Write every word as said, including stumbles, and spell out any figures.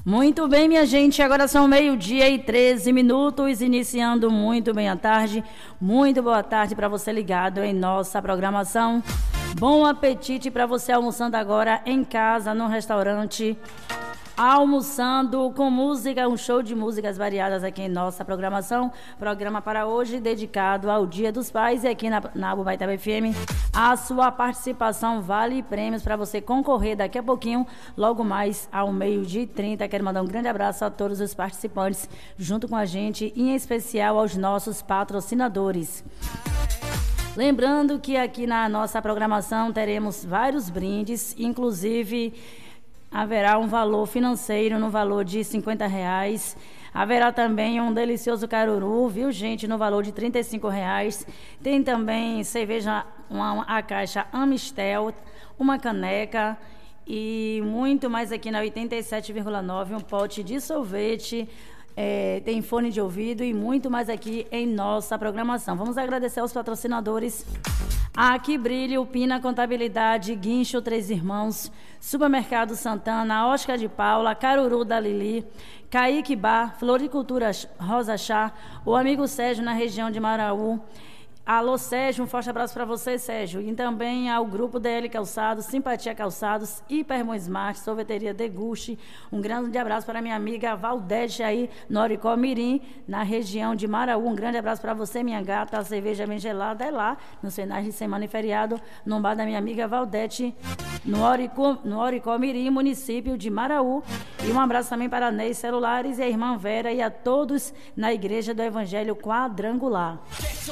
Muito bem, minha gente, agora são meio-dia e treze minutos, iniciando muito bem a tarde. Muito boa tarde para você ligado em nossa programação. Bom apetite para você almoçando agora em casa, no restaurante, almoçando com música, um show de músicas variadas aqui em nossa programação. Programa para hoje dedicado ao Dia dos Pais, e aqui na, na Abubaitaba F M a sua participação vale prêmios para você concorrer daqui a pouquinho, logo mais ao meio-dia e trinta. Quero mandar um grande abraço a todos os participantes junto com a gente, e em especial aos nossos patrocinadores. Lembrando que aqui na nossa programação teremos vários brindes, inclusive haverá um valor financeiro no valor de cinquenta reais. Haverá também um delicioso caruru, viu, gente, no valor de trinta e cinco reais. Tem também cerveja, uma, a caixa Amistel, uma caneca e muito mais aqui na oitenta e sete vírgula nove, um pote de sorvete. É, tem fone de ouvido e muito mais aqui em nossa programação. Vamos agradecer aos patrocinadores: Aqui Brilho, Pina Contabilidade, Guincho Três Irmãos, Supermercado Santana, Oscar de Paula, Caruru da Lili, Kaique Bar, Floricultura Rosa Chá, o amigo Sérgio na região de Maraú. Alô, Sérgio, um forte abraço para você, Sérgio. E também ao Grupo D L Calçados, Simpatia Calçados, Hipermo Smart, Sorveteria Deguste. Um grande abraço para minha amiga Valdete aí, no Oricó Mirim, na região de Maraú. Um grande abraço para você, minha gata. A cerveja bem gelada é lá, nos finais de semana e feriado, no bar da minha amiga Valdete, no Oricó, no Oricó Mirim, município de Maraú. E um abraço também para a Ney Celulares e a irmã Vera e a todos na Igreja do Evangelho Quadrangular.